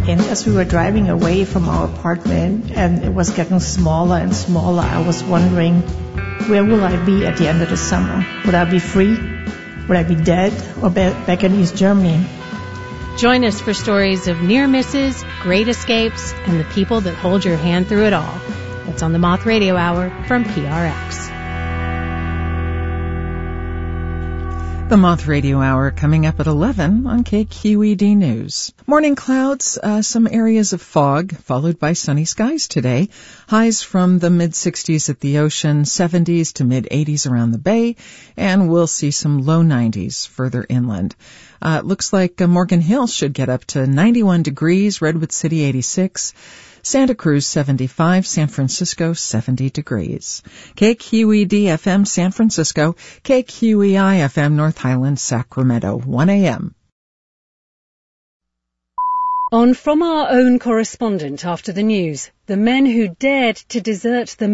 And as we were driving away from our apartment and it was getting smaller and smaller, I was wondering, where will I be at the end of the summer? Would I be free? Would I be dead or back in East Germany? Join us for stories of near misses, great escapes, and the people that hold your hand through it all. It's on the Moth Radio Hour from PRX. The Moth Radio Hour coming up at 11 on KQED News. Morning clouds, some areas of fog, followed by sunny skies today. Highs from the mid-60s at the ocean, 70s to mid-80s around the bay, and we'll see some low 90s further inland. It looks like Morgan Hill should get up to 91 degrees, Redwood City 86, Santa Cruz 75, San Francisco 70 degrees. KQED FM San Francisco, KQEI FM North Highlands, Sacramento, 1 a.m. On From Our Own Correspondent after the news, the men who dared to desert the